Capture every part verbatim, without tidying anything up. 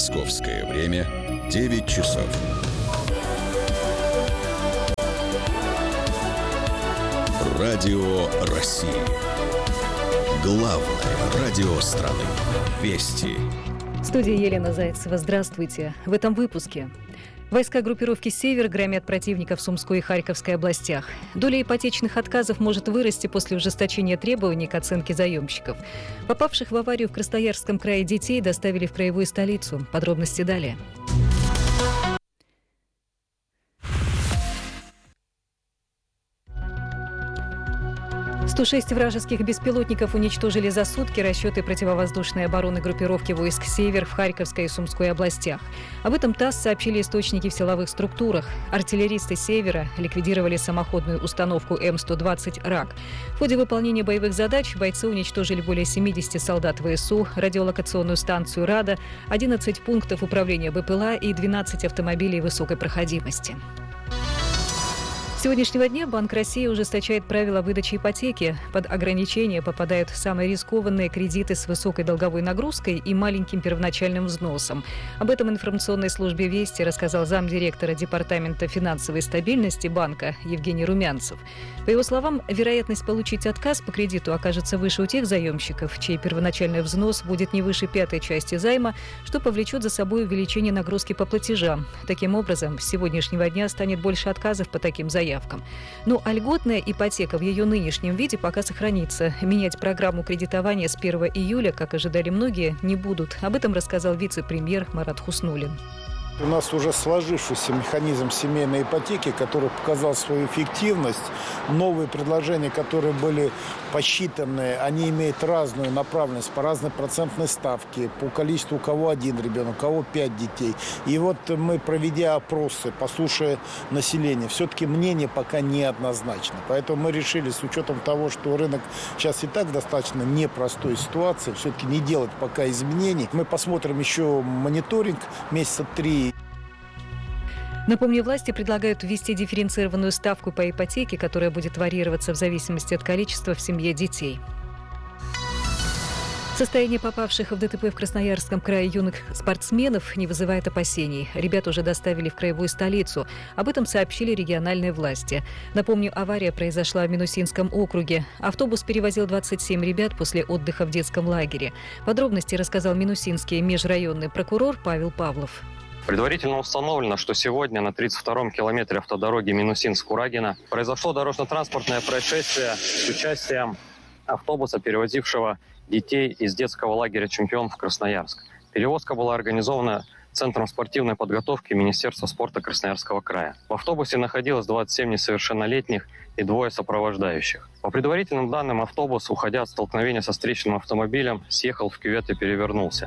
Московское время девять часов. Радио России. Главное радио страны. Вести. В студии Елена Зайцева. Здравствуйте. В этом выпуске. Войска группировки «Север» громят противника в Сумской и Харьковской областях. Доля ипотечных отказов может вырасти после ужесточения требований к оценке заемщиков. Попавших в аварию в Красноярском крае детей доставили в краевую столицу. Подробности далее. сто шесть вражеских беспилотников уничтожили за сутки расчеты противовоздушной обороны группировки войск «Север» в Харьковской и Сумской областях. Об этом ТАСС сообщили источники в силовых структурах. Артиллеристы «Севера» ликвидировали самоходную установку М сто двадцать «Рак». В ходе выполнения боевых задач бойцы уничтожили более семидесяти солдат ВСУ, радиолокационную станцию «Рада», одиннадцать пунктов управления БПЛА и двенадцать автомобилей высокой проходимости. С сегодняшнего дня Банк России ужесточает правила выдачи ипотеки. Под ограничения попадают самые рискованные кредиты с высокой долговой нагрузкой и маленьким первоначальным взносом. Об этом информационной службе «Вести» рассказал замдиректора Департамента финансовой стабильности банка Евгений Румянцев. По его словам, вероятность получить отказ по кредиту окажется выше у тех заемщиков, чей первоначальный взнос будет не выше пятой части займа, что повлечет за собой увеличение нагрузки по платежам. Таким образом, с сегодняшнего дня станет больше отказов по таким заявкам. Но а льготная ипотека в ее нынешнем виде пока сохранится. Менять программу кредитования с первого июля, как ожидали многие, не будут. Об этом рассказал вице-премьер Марат Хуснуллин. У нас уже сложившийся механизм семейной ипотеки, который показал свою эффективность. Новые предложения, которые были посчитаны, они имеют разную направленность по разной процентной ставке, по количеству у кого один ребенок, у кого пять детей. И вот мы, проведя опросы, послушая население, все-таки мнение пока неоднозначно. Поэтому мы решили, с учетом того, что рынок сейчас и так в достаточно непростой ситуации, все-таки не делать пока изменений. Мы посмотрим еще мониторинг месяца три. Напомню, власти предлагают ввести дифференцированную ставку по ипотеке, которая будет варьироваться в зависимости от количества в семье детей. Состояние попавших в ДТП в Красноярском крае юных спортсменов не вызывает опасений. Ребят уже доставили в краевую столицу. Об этом сообщили региональные власти. Напомню, авария произошла в Минусинском округе. Автобус перевозил двадцать семь ребят после отдыха в детском лагере. Подробности рассказал минусинский межрайонный прокурор Павел Павлов. Предварительно установлено, что сегодня на тридцать втором километре автодороги Минусинск-Курагино произошло дорожно-транспортное происшествие с участием автобуса, перевозившего детей из детского лагеря «Чемпион» в Красноярск. Перевозка была организована Центром спортивной подготовки Министерства спорта Красноярского края. В автобусе находилось двадцать семь несовершеннолетних и двое сопровождающих. По предварительным данным, автобус, уходя от столкновения со встречным автомобилем, съехал в кювет и перевернулся.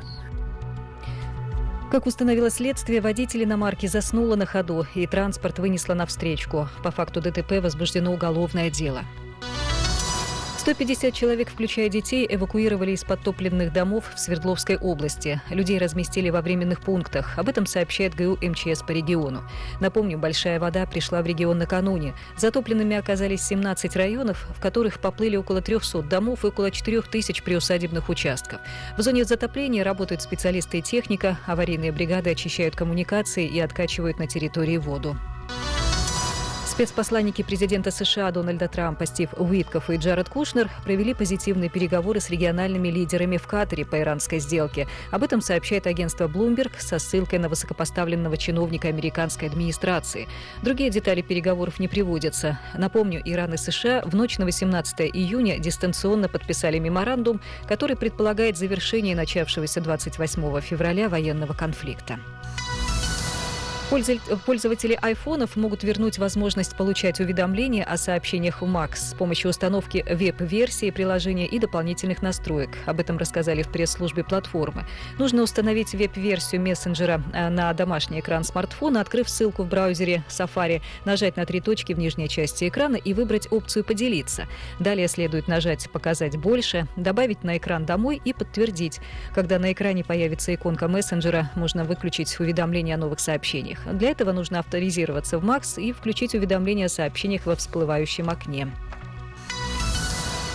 Как установило следствие, водитель иномарки заснула на ходу, и транспорт вынесло навстречку. По факту ДТП возбуждено уголовное дело. сто пятьдесят человек, включая детей, эвакуировали из подтопленных домов в Свердловской области. Людей разместили во временных пунктах. Об этом сообщает ГУ МЧС по региону. Напомню, большая вода пришла в регион накануне. Затопленными оказались семнадцать районов, в которых поплыли около трехсот домов и около четырех тысяч приусадебных участков. В зоне затопления работают специалисты и техника. Аварийные бригады очищают коммуникации и откачивают на территории воду. Спецпосланники президента США Дональда Трампа Стив Уиткоф и Джаред Кушнер провели позитивные переговоры с региональными лидерами в Катаре по иранской сделке. Об этом сообщает агентство Bloomberg со ссылкой на высокопоставленного чиновника американской администрации. Другие детали переговоров не приводятся. Напомню, Иран и США в ночь на восемнадцатое июня дистанционно подписали меморандум, который предполагает завершение начавшегося двадцать восьмого февраля военного конфликта. Пользователи айфонов могут вернуть возможность получать уведомления о сообщениях в Макс с помощью установки веб-версии приложения и дополнительных настроек. Об этом рассказали в пресс-службе платформы. Нужно установить веб-версию мессенджера на домашний экран смартфона, открыв ссылку в браузере Safari, нажать на три точки в нижней части экрана и выбрать опцию «Поделиться». Далее следует нажать «Показать больше», добавить на экран «Домой» и подтвердить. Когда на экране появится иконка мессенджера, можно выключить уведомления о новых сообщениях. Для этого нужно авторизироваться в Макс и включить уведомления о сообщениях во всплывающем окне.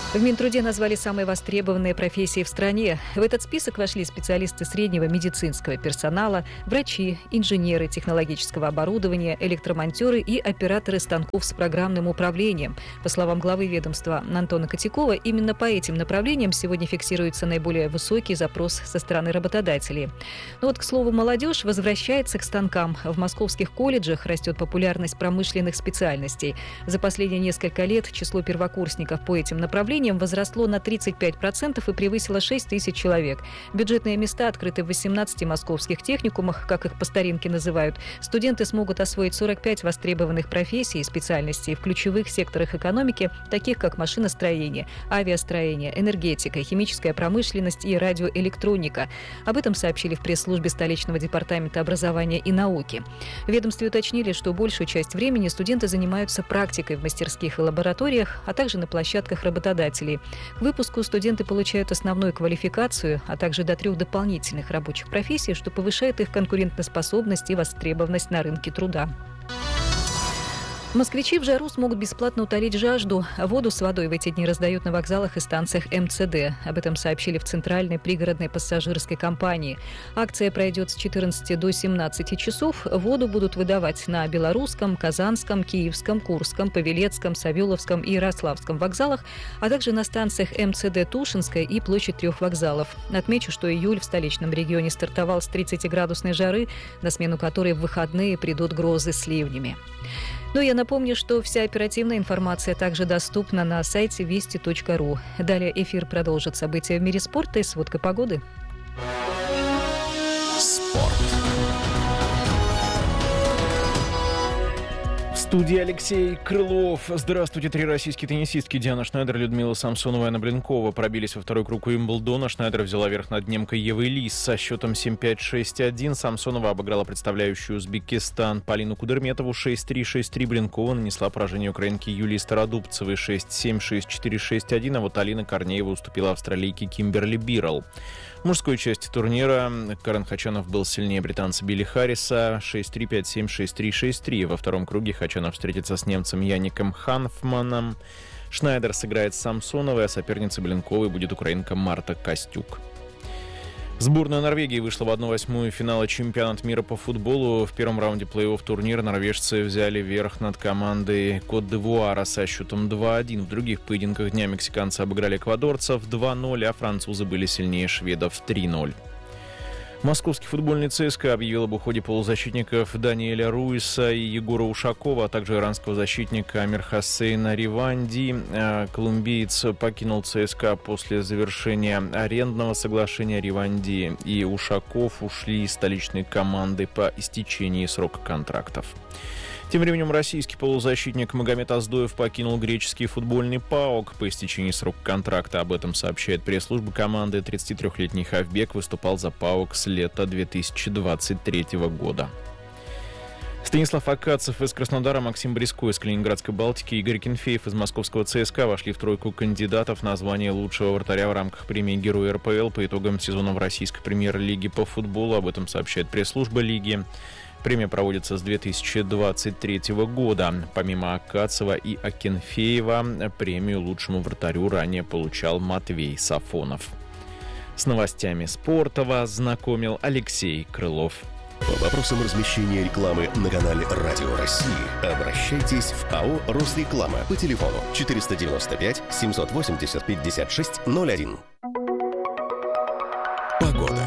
В Минтруде назвали самые востребованные профессии в стране. В этот список вошли специалисты среднего медицинского персонала, врачи, инженеры технологического оборудования, электромонтеры и операторы станков с программным управлением. По словам главы ведомства Антона Котякова, именно по этим направлениям сегодня фиксируется наиболее высокий запрос со стороны работодателей. Но вот, к слову, молодежь возвращается к станкам. В московских колледжах растет популярность промышленных специальностей. За последние несколько лет число первокурсников по этим направлениям возросло на тридцать пять процентов и превысило шесть тысяч человек. Бюджетные места открыты в восемнадцати московских техникумах, как их по старинке называют. Студенты смогут освоить сорок пять востребованных профессий и специальностей в ключевых секторах экономики, таких как машиностроение, авиастроение, энергетика, химическая промышленность и радиоэлектроника. Об этом сообщили в пресс-службе столичного департамента образования и науки. В ведомстве уточнили, что большую часть времени студенты занимаются практикой в мастерских и лабораториях, а также на площадках работодателей. К выпуску студенты получают основную квалификацию, а также до трех дополнительных рабочих профессий, что повышает их конкурентоспособность и востребованность на рынке труда. Москвичи в жару смогут бесплатно утолить жажду. Воду с водой в эти дни раздают на вокзалах и станциях эм цэ дэ. Об этом сообщили в Центральной пригородной пассажирской компании. Акция пройдет с четырнадцати до семнадцати часов. Воду будут выдавать на Белорусском, Казанском, Киевском, Курском, Павелецком, Савеловском и Ярославском вокзалах, а также на станциях эм цэ дэ Тушинская и Площадь трех вокзалов. Отмечу, что июль в столичном регионе стартовал с тридцатиградусной жары, на смену которой в выходные придут грозы с ливнями. Ну, я напомню, что вся оперативная информация также доступна на сайте вести точка ру. Далее эфир продолжит события в мире спорта и сводка погоды. Спорт. В студии Алексей Крылов. Здравствуйте. Три российские теннисистки Диана Шнайдер, Людмила Самсонова и Анна Блинкова пробились во второй круг Уимблдона. Шнайдер взяла верх над немкой Евой Лис со счетом семь пять шесть один. Самсонова обыграла представляющую Узбекистан Полину Кудерметову шесть три шесть три. Блинкова нанесла поражение украинке Юлии Стародубцевой шесть семь шесть четыре шесть один. А вот Алина Корнеева уступила австралийке Кимберли Биррелл. В мужской части турнира Карен Хачанов был сильнее британца Билли Харриса шесть три пять семь шесть три шесть три. Во втором круге Хачанов встретится с немцем Яником Ханфманом. Шнайдер сыграет с Самсоновой, а соперницей Блинковой будет украинка Марта Костюк. Сборная Норвегии вышла в одну восьмую финала чемпионата мира по футболу. В первом раунде плей-офф турнира норвежцы взяли верх над командой Кот-д'Ивуара со счетом два один. В других поединках дня мексиканцы обыграли эквадорцев два ноль, а французы были сильнее шведов три ноль. Московский футбольный ЦСКА объявил об уходе полузащитников Даниэля Руиса и Егора Ушакова, а также иранского защитника Амир Хосейна Риванди. Колумбиец покинул ЦСКА после завершения арендного соглашения. Риванди и Ушаков ушли из столичной команды по истечении срока контрактов. Тем временем российский полузащитник Магомед Аздоев покинул греческий футбольный ПАОК по истечении срока контракта. Об этом сообщает пресс-служба команды. тридцатитрёхлетний хавбек выступал за ПАОК с лета две тысячи двадцать третьего года. Станислав Акацев из Краснодара, Максим Бриско из Калининградской Балтики и Игорь Кенфеев из московского ЦСКА вошли в тройку кандидатов на звание лучшего вратаря в рамках премии «Герой эр пэ эл» по итогам сезона в российской премьер-лиге по футболу. Об этом сообщает пресс-служба лиги. Премия проводится с две тысячи двадцать третьего года. Помимо Акацева и Акинфеева, премию лучшему вратарю ранее получал Матвей Сафонов. С новостями спорта вас знакомил Алексей Крылов. По вопросам размещения рекламы на канале «Радио России» обращайтесь в АО «Росреклама» по телефону четыреста девяносто пять семьсот восемьдесят пятьдесят шесть ноль один. Погода.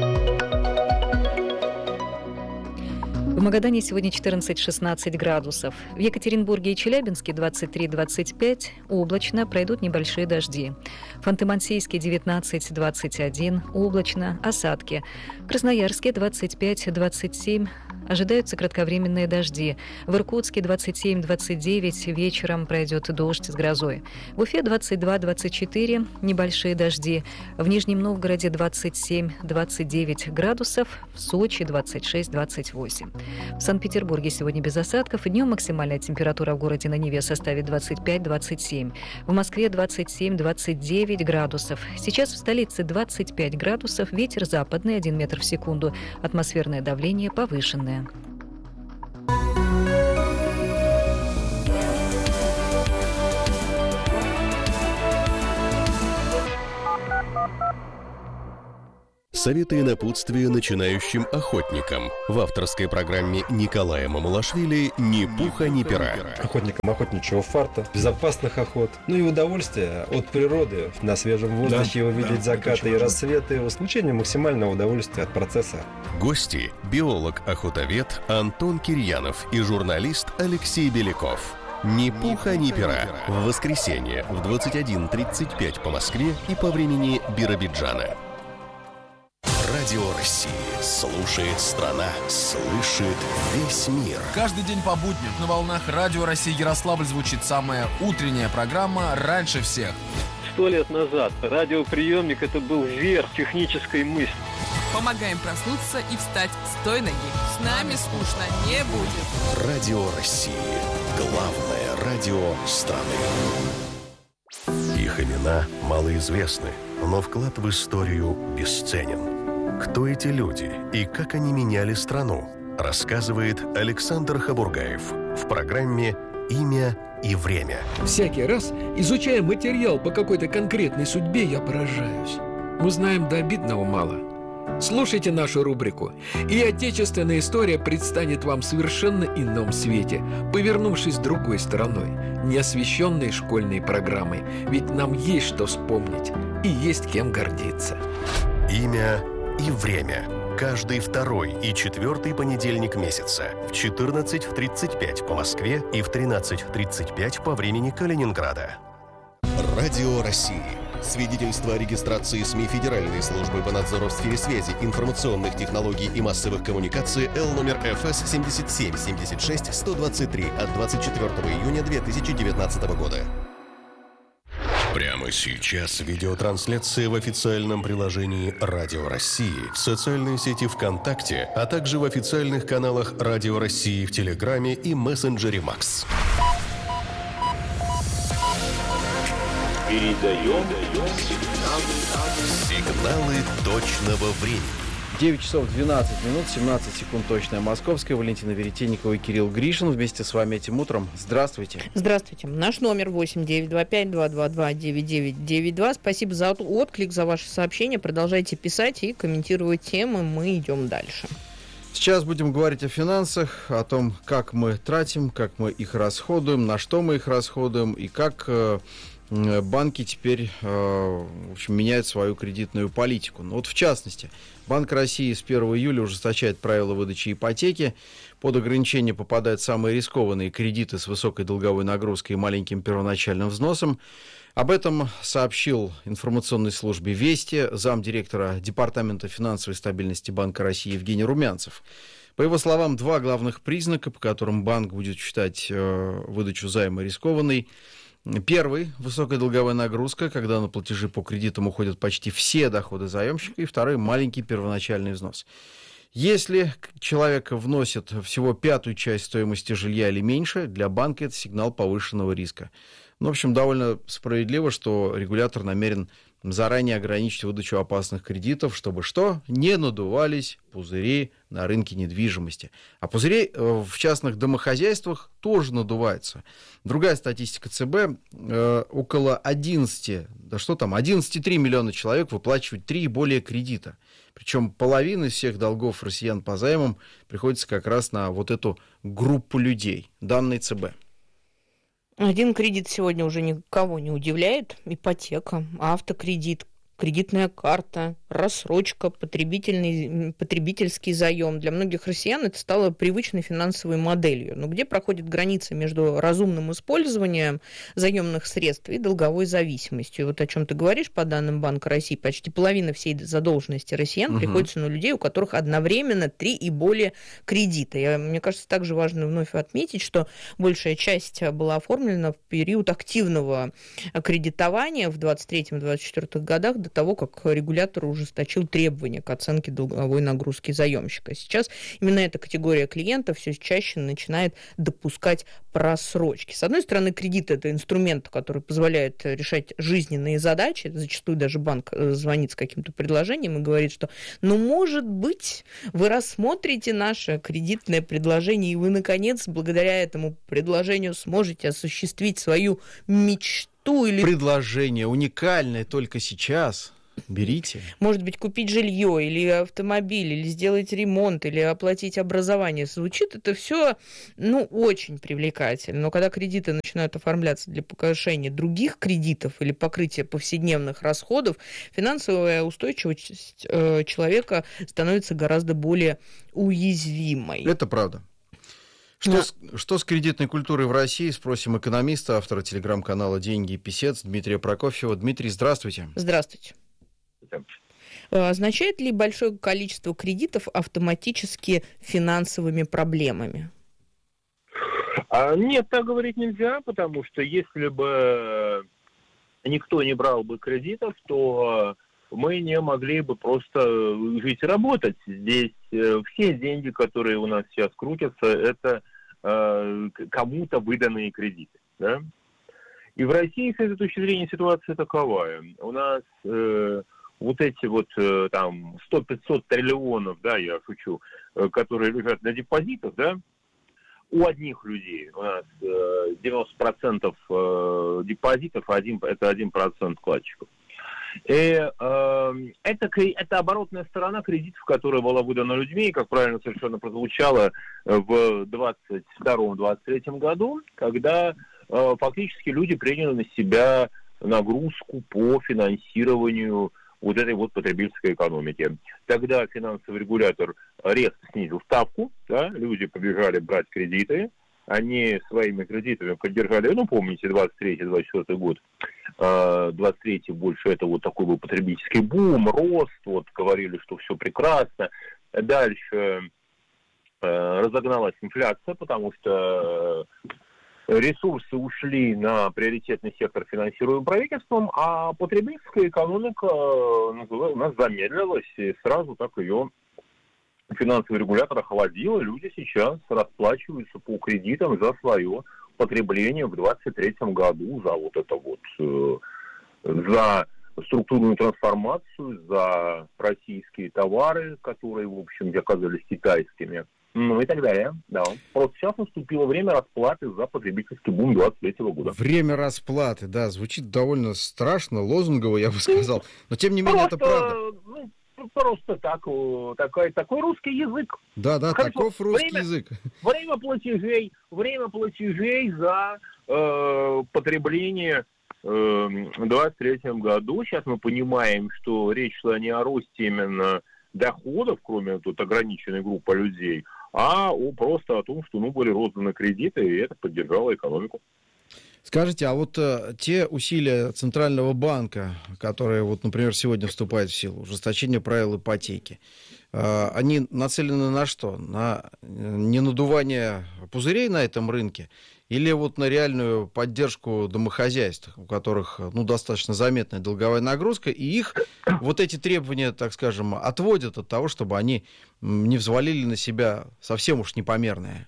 В Магадане сегодня четырнадцать-шестнадцать градусов. В Екатеринбурге и Челябинске двадцать три - двадцать пять. Облачно, пройдут небольшие дожди. В Ханты-Мансийске девятнадцать - двадцать один. Облачно, осадки. В Красноярске двадцать пять - двадцать семь. Ожидаются кратковременные дожди. В Иркутске двадцать семь - двадцать девять. Вечером пройдет дождь с грозой. В Уфе двадцать два - двадцать четыре. Небольшие дожди. В Нижнем Новгороде двадцать семь - двадцать девять градусов. В Сочи двадцать шесть - двадцать восемь. В Санкт-Петербурге сегодня без осадков. Днем максимальная температура в городе на Неве составит двадцать пять - двадцать семь. В Москве двадцать семь - двадцать девять градусов. Сейчас в столице двадцать пять градусов. Ветер западный один метр в секунду. Атмосферное давление повышенное. Советы и напутствия начинающим охотникам. В авторской программе Николая Мамулашвили «Ни пуха, ни пера». Охотникам охотничьего фарта, безопасных охот, ну и удовольствие от природы. На свежем воздухе да, увидеть да, закаты и рассветы, в случае максимального удовольствия от процесса. Гости – биолог-охотовед Антон Кирьянов и журналист Алексей Беляков. «Ни пуха, ни пера» в воскресенье в двадцать один тридцать пять по Москве и по времени Биробиджана. Радио России. Слушает страна, слышит весь мир. Каждый день по будням на волнах Радио России Ярославль звучит самая утренняя программа «Раньше всех». Сто лет назад радиоприемник – это был верх технической мысли. Помогаем проснуться и встать с той ноги. С нами скучно не будет. Радио России. Главное радио страны. Их имена малоизвестны, но вклад в историю бесценен. Кто эти люди и как они меняли страну, рассказывает Александр Хабургаев в программе «Имя и время». Всякий раз, изучая материал по какой-то конкретной судьбе, я поражаюсь. Мы знаем до обидного мало. Слушайте нашу рубрику, и отечественная история предстанет вам в совершенно ином свете, повернувшись другой стороной, не освещенной школьной программой. Ведь нам есть что вспомнить и есть кем гордиться. Имя и время. Каждый второй и четвертый понедельник месяца в четырнадцать тридцать пять по Москве и в тринадцать тридцать пять по времени Калининграда. Радио России. Свидетельство о регистрации СМИ Федеральной службы по надзору в сфере связи, информационных технологий и массовых коммуникаций Л номер Ф С семь семь семь шесть сто двадцать три от двадцать четвёртого июня две тысячи девятнадцатого года. Прямо сейчас видеотрансляция в официальном приложении Радио России, в социальной сети ВКонтакте, а также в официальных каналах Радио России в Телеграме и мессенджере Макс. Передаем сигналы, сигналы точного времени. девять часов двенадцать минут, семнадцать секунд точное московское. Валентина Веретенникова и Кирилл Гришин вместе с вами этим утром. Здравствуйте. Здравствуйте. Наш номер восемь девять два пять два два два девять девять девять два. Спасибо за отклик, за ваши сообщения. Продолжайте писать и комментировать темы. Мы идем дальше. Сейчас будем говорить о финансах, о том, как мы тратим, как мы их расходуем, на что мы их расходуем и как э, банки теперь э, в общем, меняют свою кредитную политику. Ну, вот в частности, Банк России с первого июля ужесточает правила выдачи ипотеки. Под ограничение попадают самые рискованные кредиты с высокой долговой нагрузкой и маленьким первоначальным взносом. Об этом сообщил информационной службе «Вести» замдиректора Департамента финансовой стабильности Банка России Евгений Румянцев. По его словам, два главных признака, по которым банк будет считать э, выдачу займа рискованной. Первый – высокая долговая нагрузка, когда на платежи по кредитам уходят почти все доходы заемщика. И второй – маленький первоначальный взнос. Если человек вносит всего пятую часть стоимости жилья или меньше, для банка это сигнал повышенного риска. Ну, в общем, довольно справедливо, что регулятор намерен заранее ограничить выдачу опасных кредитов, чтобы что? Не надувались пузыри на рынке недвижимости. А пузыри в частных домохозяйствах тоже надуваются. Другая статистика ЦБ, э, около одиннадцать, да что там, одиннадцать целых три десятых миллиона человек выплачивают три и более кредита. Причем половина из всех долгов россиян по займам приходится как раз на вот эту группу людей, данные ЦБ. Один кредит сегодня уже никого не удивляет. Ипотека, автокредит, кредитная карта, рассрочка, потребительный, потребительский заем. Для многих россиян это стало привычной финансовой моделью. Но где проходит граница между разумным использованием заемных средств и долговой зависимостью? И вот о чем ты говоришь, по данным Банка России, почти половина всей задолженности россиян угу. приходится на людей, у которых одновременно три и более кредита. И, мне кажется, также важно вновь отметить, что большая часть была оформлена в период активного кредитования в двадцать третьем - двадцать четвёртом годах, до того, как регулятор ужесточил требования к оценке долговой нагрузки заемщика. Сейчас именно эта категория клиентов все чаще начинает допускать просрочки. С одной стороны, кредит – это инструмент, который позволяет решать жизненные задачи. Зачастую даже банк звонит с каким-то предложением и говорит, что, ну, может быть, вы рассмотрите наше кредитное предложение, и вы, наконец, благодаря этому предложению сможете осуществить свою мечту. Или... Предложение уникальное только сейчас. берите. Может быть, купить жилье или автомобиль, или сделать ремонт, или оплатить образование. Звучит это все, ну, очень привлекательно. Но когда кредиты начинают оформляться для погашения других кредитов или покрытия повседневных расходов, финансовая устойчивость э, человека становится гораздо более уязвимой. Это правда. Что, да. с, что с кредитной культурой в России? Спросим экономиста, автора телеграм-канала «Деньги и писец» Дмитрия Прокофьева. Дмитрий, здравствуйте. Здравствуйте. Означает ли большое количество кредитов автоматически финансовыми проблемами? А, нет, так говорить нельзя, потому что если бы никто не брал бы кредитов, то мы не могли бы просто жить и работать. Здесь все деньги, которые у нас сейчас крутятся, это э, кому-то выданные кредиты. Да? И в России, с этой точки зрения, ситуация таковая. У нас э, вот эти вот э, там сто-пятьсот триллионов, да, я шучу, э, которые лежат на депозитах, да, у одних людей у нас э, девяносто процентов э, депозитов, один, это один процент вкладчиков. И, э, это, это оборотная сторона кредитов, которая была выдана людьми, и, как правильно совершенно прозвучало, в двадцать втором — двадцать третьем году, когда э, фактически люди приняли на себя нагрузку по финансированию вот этой вот потребительской экономики. Тогда финансовый регулятор резко снизил ставку, да, люди побежали брать кредиты, они своими кредитами поддержали, ну, помните, двадцать третий — двадцать четвёртый год, двадцать третий больше это вот такой был потребительский бум, рост, вот говорили, что все прекрасно. Дальше разогналась инфляция, потому что ресурсы ушли на приоритетный сектор, финансируемый правительством, а потребительская экономика у нас замедлилась, и сразу так ее финансовый регулятор охладил, и люди сейчас расплачиваются по кредитам за свое потребление в двадцать третьем году, за вот это вот, э, за структурную трансформацию, за российские товары, которые, в общем, оказались китайскими, ну и так далее. Да. Просто сейчас наступило время расплаты за потребительский бум двадцать третьего года. Время расплаты, да, звучит довольно страшно, лозунгово, я бы сказал, но тем не менее Просто, это правда. Ну, просто так, такой, такой русский язык. Да, да, Хорошо. Таков русский время, язык. Время платежей, время платежей за э, потребление э, в двадцать третьем году. Сейчас мы понимаем, что речь шла не о росте именно доходов, кроме тут ограниченной группы людей, а о, просто о том, что ну, были розданы кредиты, и это поддержало экономику. Скажите, а вот э, те усилия Центрального банка, которые, вот, например, сегодня вступают в силу, ужесточение правил ипотеки, э, они нацелены на что? На не надувание пузырей на этом рынке или вот на реальную поддержку домохозяйств, у которых ну, достаточно заметная долговая нагрузка, и их вот эти требования, так скажем, отводят от того, чтобы они не взвалили на себя совсем уж непомерное?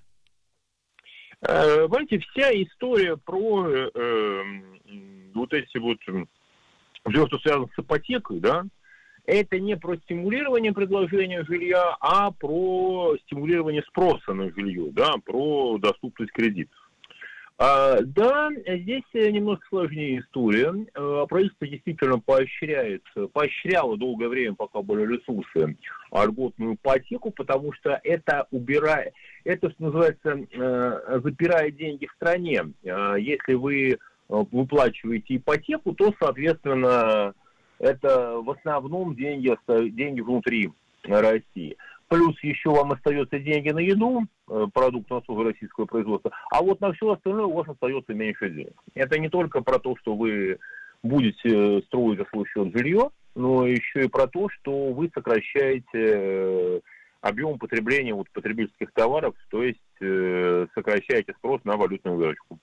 Понимаете, вся история про э, вот эти вот, все, что связано с ипотекой, да, это не про стимулирование предложения жилья, а про стимулирование спроса на жилье, да, про доступность кредитов. А, да, здесь немножко сложнее история. Правительство действительно поощряет, поощряло долгое время, пока были ресурсы, льготную ипотеку, потому что это убирает, это, что называется, запирает деньги в стране. Если вы выплачиваете ипотеку, то, соответственно, это в основном деньги, деньги внутри России. Плюс еще вам остается деньги на еду, продукт на услуги российского производства, а вот на все остальное у вас остается меньше денег. Это не только про то, что вы будете строить за свой счет жилье, но еще и про то, что вы сокращаете объем потребления вот, потребительских товаров, то есть сокращаете спрос на валютную выручку.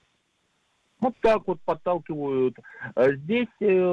Вот так вот подталкивают. Здесь...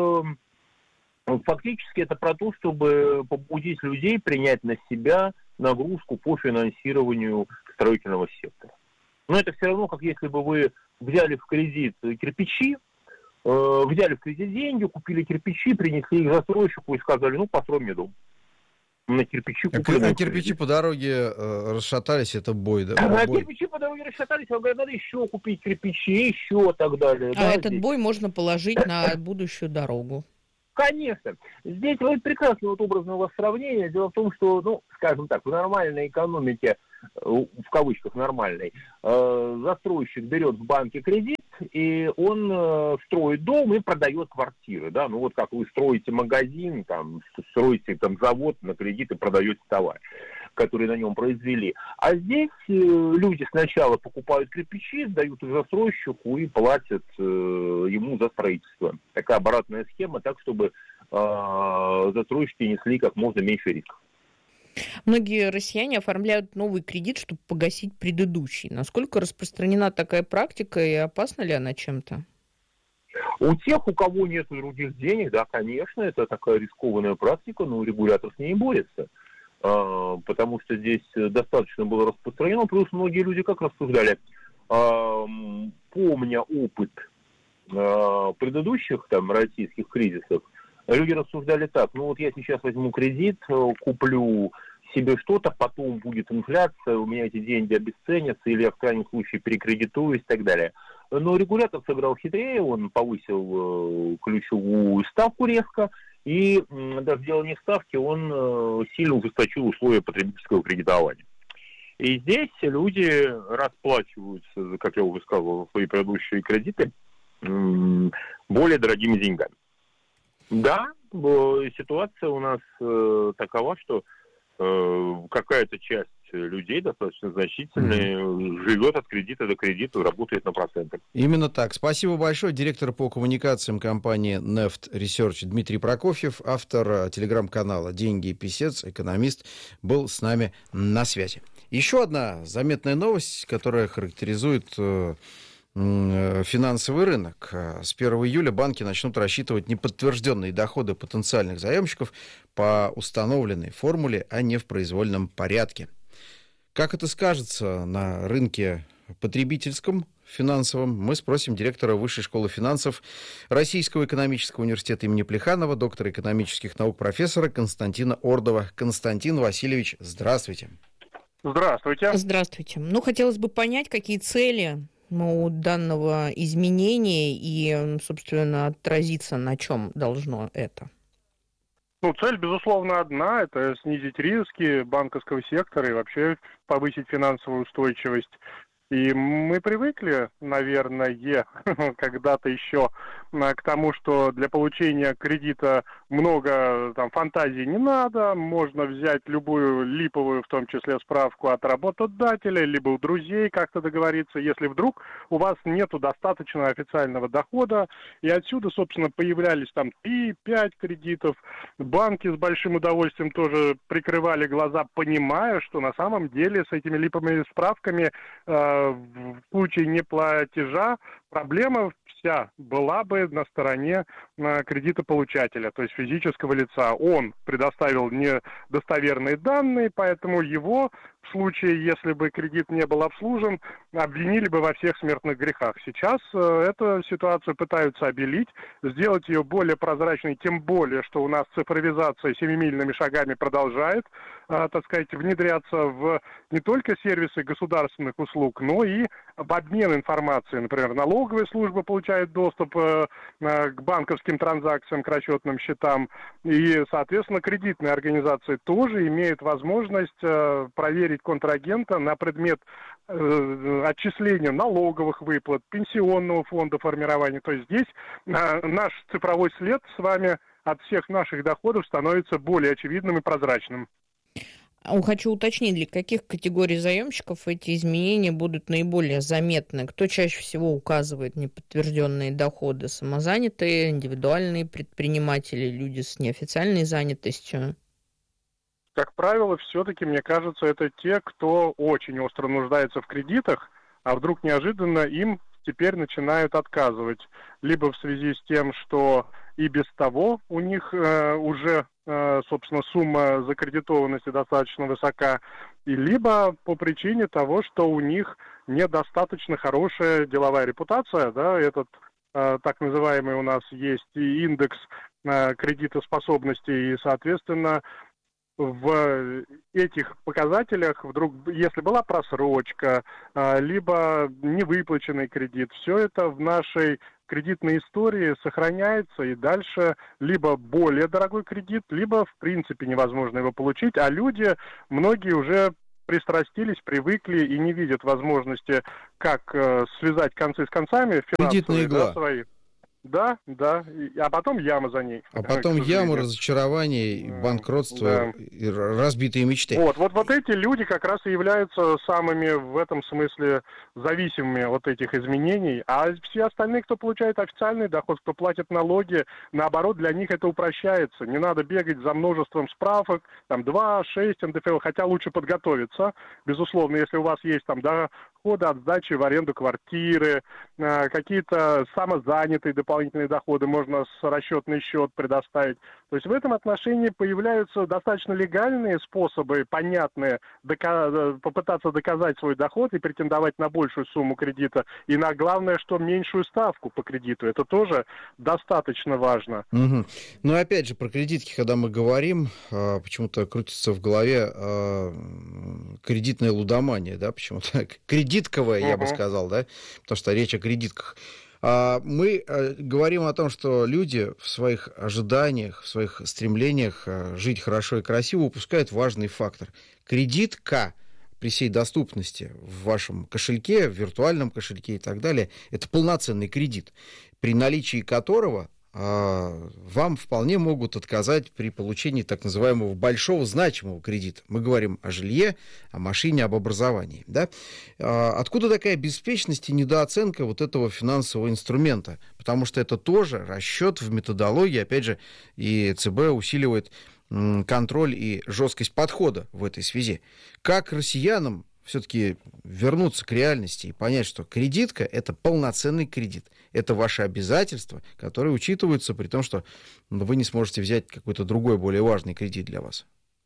Фактически это про то, чтобы побудить людей принять на себя нагрузку по финансированию строительного сектора. Но это все равно, как если бы вы взяли в кредит кирпичи, э, взяли в кредит деньги, купили кирпичи, принесли их застройщику и сказали, ну, построй мне дом. На кирпичи купили. А, а кирпичи по дороге э, расшатались, это бой, да? А бой. Кирпичи по дороге расшатались, а говорят, надо еще купить кирпичи, еще и так далее. А да, этот здесь. бой можно положить на будущую дорогу. Конечно. Здесь вот прекрасное вот образное у вас сравнение. Дело в том, что, ну, скажем так, в нормальной экономике, в кавычках нормальной, э, застройщик берет в банке кредит, и он э, строит дом и продает квартиры, да, ну вот как вы строите магазин, там, строите там завод на кредит и продаете товар, который на нем произвели. А здесь э, люди сначала покупают кирпичи, сдают их застройщику и платят э, ему за строительство. Такая обратная схема, так чтобы э, застройщики несли как можно меньше рисков. Многие россияне оформляют новый кредит, чтобы погасить предыдущий. Насколько распространена такая практика и опасна ли она чем-то? У тех, у кого нет других денег, да, конечно, это такая рискованная практика, но регулятор с ней борется. Потому что здесь достаточно было распространено, плюс многие люди как рассуждали, помня опыт предыдущих там российских кризисов, люди рассуждали так: ну вот я сейчас возьму кредит, куплю себе что-то, потом будет инфляция, у меня эти деньги обесценятся, или я в крайнем случае перекредитуюсь и так далее. Но регулятор сыграл хитрее, он повысил ключевую ставку резко, и даже дело не в ставке, он сильно ужесточил условия потребительского кредитования. И здесь люди расплачиваются, как я уже сказал, за свои предыдущие кредиты более дорогими деньгами. Да, ситуация у нас э, такова, что э, какая-то часть людей, достаточно значительная, mm-hmm. живет от кредита до кредита, работает на процентах. Именно так. Спасибо большое. Директор по коммуникациям компании Neft Research Дмитрий Прокофьев, автор телеграм-канала «Деньги и писец», экономист, был с нами на связи. Еще одна заметная новость, которая характеризует э, финансовый рынок. С первого июля банки начнут рассчитывать неподтвержденные доходы потенциальных заемщиков по установленной формуле, а не в произвольном порядке. Как это скажется на рынке потребительском, финансовом, мы спросим директора Высшей школы финансов Российского экономического университета имени Плеханова, доктора экономических наук, профессора Константина Ордова. Константин Васильевич, здравствуйте. Здравствуйте. Здравствуйте. Ну, хотелось бы понять, какие цели у данного изменения и, собственно, отразиться на чем должно это? Ну, цель, безусловно, одна – это снизить риски банковского сектора и вообще повысить финансовую устойчивость. И мы привыкли, наверное, когда-то еще к тому, что для получения кредита много там фантазий не надо, можно взять любую липовую, в том числе справку от работодателя, либо у друзей как-то договориться, если вдруг у вас нету достаточно официального дохода. И отсюда, собственно, появлялись там три-пять кредитов. Банки с большим удовольствием тоже прикрывали глаза, понимая, что на самом деле с этими липовыми справками э, в случае неплатежа проблема вся была бы на стороне кредитополучателя, то есть физического лица. Он предоставил недостоверные данные, поэтому его в случае, если бы кредит не был обслужен, обвинили бы во всех смертных грехах. Сейчас эту ситуацию пытаются обелить, сделать ее более прозрачной, тем более, что у нас цифровизация семимильными шагами продолжает, так сказать, внедряться в не только сервисы государственных услуг, но и в обмен информацией. Например, налоговая служба получает доступ к банковским транзакциям, к расчетным счетам, и, соответственно, кредитные организации тоже имеют возможность проверить контрагента на предмет э, отчисления налоговых выплат, пенсионного фонда формирования. То есть здесь э, наш цифровой след с вами от всех наших доходов становится более очевидным и прозрачным. Хочу уточнить, для каких категорий заемщиков эти изменения будут наиболее заметны? Кто чаще всего указывает неподтвержденные доходы? Самозанятые, индивидуальные предприниматели, люди с неофициальной занятостью? Как правило, все-таки, мне кажется, это те, кто очень остро нуждается в кредитах, а вдруг неожиданно им теперь начинают отказывать. Либо в связи с тем, что и без того у них э, уже, э, собственно, сумма закредитованности достаточно высока, и либо по причине того, что у них недостаточно хорошая деловая репутация, да, этот э, так называемый у нас есть и индекс э, кредитоспособности, и, соответственно, в этих показателях вдруг, если была просрочка, либо невыплаченный кредит, все это в нашей кредитной истории сохраняется, и дальше либо более дорогой кредит, либо в принципе невозможно его получить, а люди, многие уже пристрастились, привыкли и не видят возможности, как э, связать концы с концами финансовые, да, свои. Да, да, и, а потом яма за ней. А потом яма, разочарование, банкротство, да. И разбитые мечты. Вот, вот, вот эти люди как раз и являются самыми в этом смысле зависимыми от этих изменений, а все остальные, кто получает официальный доход, кто платит налоги, наоборот, для них это упрощается. Не надо бегать за множеством справок, там два, шесть эн дэ эф эл, хотя лучше подготовиться, безусловно, если у вас есть там доходы от сдачи в аренду квартиры, какие-то самозанятые дополнительные доходы можно с расчетный счет предоставить. То есть в этом отношении появляются достаточно легальные способы, понятные, дока- попытаться доказать свой доход и претендовать на большую сумму кредита. И на главное, что меньшую ставку по кредиту. Это тоже достаточно важно. Угу. Ну, опять же, про кредитки, когда мы говорим, почему-то крутится в голове кредитная лудомания, да, почему-то кредитковая, угу. я бы сказал, да, потому что речь о кредитках. Мы говорим о том, что люди в своих ожиданиях, в своих стремлениях жить хорошо и красиво упускают важный фактор. Кредитка при всей доступности в вашем кошельке, в виртуальном кошельке и так далее, это полноценный кредит, при наличии которого вам вполне могут отказать при получении так называемого большого значимого кредита. Мы говорим о жилье, о машине, об образовании. Да? Откуда такая беспечность и недооценка вот этого финансового инструмента? Потому что это тоже расчет в методологии, опять же, и ЦБ усиливает контроль и жесткость подхода в этой связи. Как россиянам все-таки вернуться к реальности и понять, что кредитка – это полноценный кредит. Это ваши обязательства, которые учитываются, при том, что вы не сможете взять какой-то другой, более важный кредит для вас.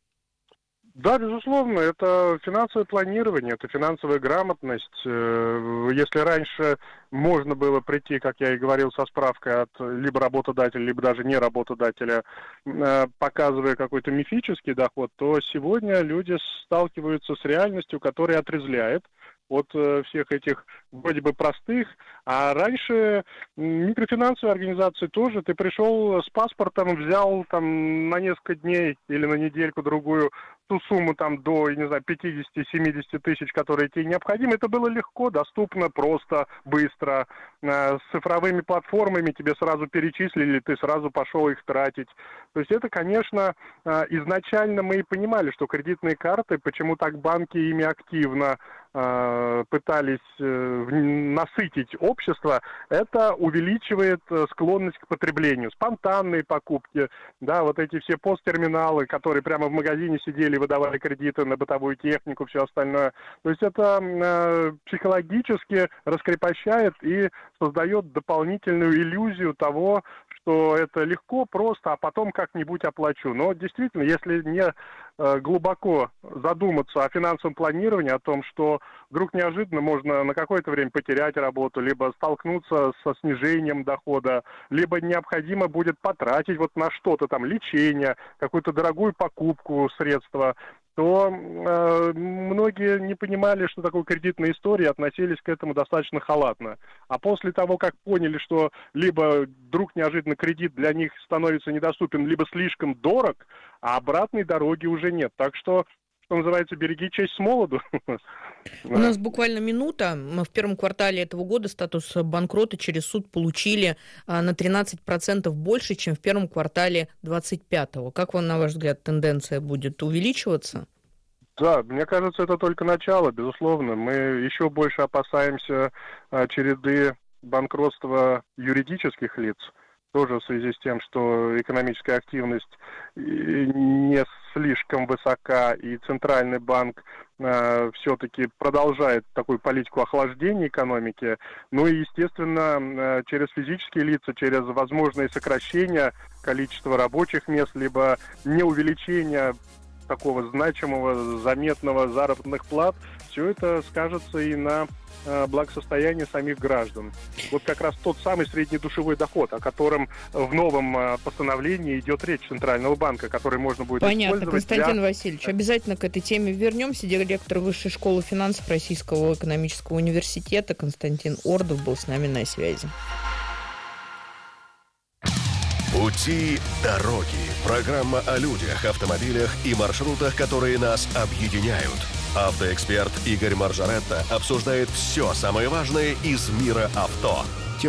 Да, безусловно, это финансовое планирование, это финансовая грамотность. Если раньше можно было прийти, как я и говорил, со справкой от либо работодателя, либо даже не работодателя, показывая какой-то мифический доход, то сегодня люди сталкиваются с реальностью, которая отрезвляет от всех этих вроде бы простых, а раньше микрофинансовые организации тоже, ты пришел с паспортом, взял там на несколько дней или на недельку-другую ту сумму там до, не знаю, пятьдесят-семьдесят тысяч, которые тебе необходимы, это было легко, доступно, просто, быстро. С цифровыми платформами тебе сразу перечислили, ты сразу пошел их тратить. То есть это, конечно, изначально мы и понимали, что кредитные карты, почему так банки ими активно пытались насытить общество, это увеличивает склонность к потреблению. Спонтанные покупки, да, вот эти все посттерминалы, которые прямо в магазине сидели и выдавали кредиты на бытовую технику, все остальное. То есть это э, психологически раскрепощает и создает дополнительную иллюзию того, что это легко, просто, а потом как-нибудь оплачу. Но действительно, если не э, глубоко задуматься о финансовом планировании, о том, что вдруг неожиданно можно на какое-то время потерять работу, либо столкнуться со снижением дохода, либо необходимо будет потратить вот на что-то там, лечение, какую-то дорогую покупку средства, то э, многие не понимали, что такое кредитная история, относились к этому достаточно халатно. А после того, как поняли, что либо вдруг неожиданно кредит для них становится недоступен, либо слишком дорог, а обратной дороги уже нет. Так что, что называется, береги честь с молоду. У нас буквально минута. Мы в первом квартале этого года статус банкрота через суд получили на тринадцать процентов больше, чем в первом квартале двадцать пятого. Как вам, на ваш взгляд, тенденция будет увеличиваться? Да, мне кажется, это только начало, безусловно. Мы еще больше опасаемся череды банкротства юридических лиц, тоже в связи с тем, что экономическая активность не слишком высока, и Центральный банк э, все-таки продолжает такую политику охлаждения экономики. Ну и, естественно, э, через физические лица, через возможные сокращения количества рабочих мест, либо неувеличение такого значимого, заметного заработных плат, все это скажется и на э, благосостоянии самих граждан. Вот как раз тот самый среднедушевой доход, о котором в новом э, постановлении идет речь Центрального банка, который можно будет Понятно, использовать. Константин для... Васильевич, обязательно к этой теме вернемся. Директор Высшей школы финансов Российского экономического университета Константин Ордов был с нами на связи. Пути дороги. Программа о людях, автомобилях и маршрутах, которые нас объединяют. Автоэксперт Игорь Маржаретта обсуждает все самое важное из мира авто.